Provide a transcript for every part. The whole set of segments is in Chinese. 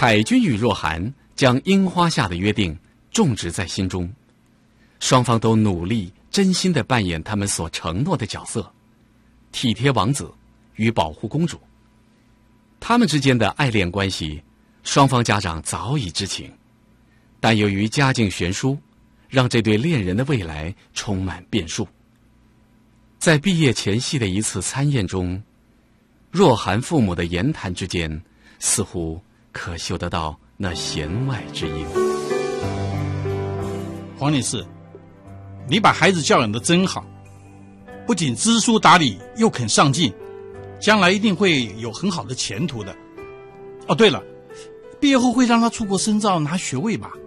凯君与若涵将樱花下的约定种植在心中，双方都努力真心地扮演他们所承诺的角色，体贴王子与保护公主。他们之间的爱恋关系，双方家长早已知情，但由于家境悬殊，让这对恋人的未来充满变数。在毕业前夕的一次餐宴中，若涵父母的言谈之间，似乎可嗅得到那弦外之音。 黄女士，你把孩子教养得真好，不仅知书达理，又肯上进，将来一定会有很好的前途的。哦，对了，毕业后会让他出国深造拿学位吧？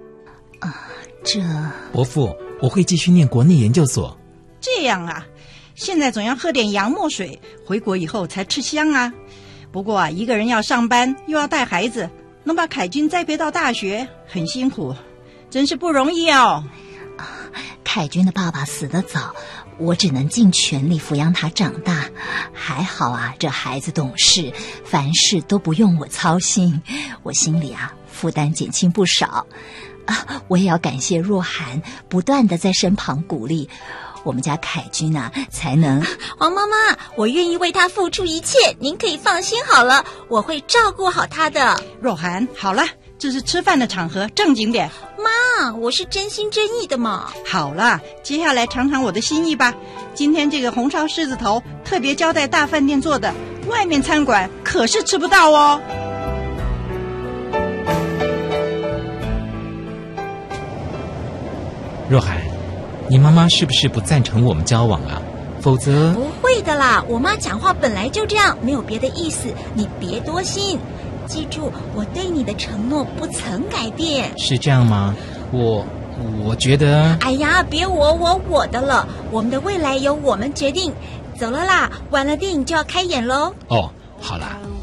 伯父，我会继续念国内研究所。 这样啊，现在总要喝点洋墨水，回国以后才吃香啊。不过啊，一个人要上班又要带孩子，能把凯君栽培到大学，很辛苦，真是不容易哦。 凯君的爸爸死得早，我只能尽全力抚养他长大。还好啊，这孩子懂事，凡事都不用我操心，我心里啊负担减轻不少。我也要感谢若涵不断的在身旁鼓励，我们家凯君啊才能。 王妈妈，我愿意为他付出一切，您可以放心好了，我会照顾好他的。 若涵，好了，这是吃饭的场合，正经点。 妈，我是真心真意的嘛。 好了，接下来尝尝我的心意吧。今天这个红烧狮子头特别交代大饭店做的，外面餐馆可是吃不到哦。 若涵，你妈妈是不是不赞成我们交往啊？否则…… 不会的啦，我妈讲话本来就这样，没有别的意思，你别多心。记住，我对你的承诺不曾改变。 是这样吗？我觉得…… 哎呀，别我的了，我们的未来由我们决定。走了啦，晚了电影就要开演喽。 哦，好啦。